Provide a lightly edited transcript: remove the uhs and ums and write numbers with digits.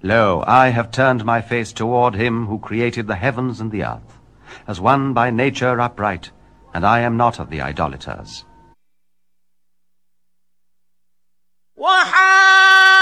Lo, I have turned my face toward him who created the heavens and the earth, as one by nature upright, and I am not of the idolaters.